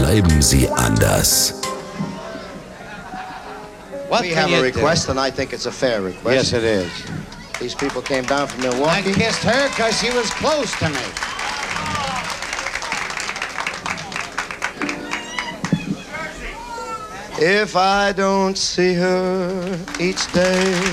schreiben sie anders. We have a request, and I think it's a fair request. Yes, it is. These people came down from I Milwaukee. kissed her because she was close to me. If I don't see her each day,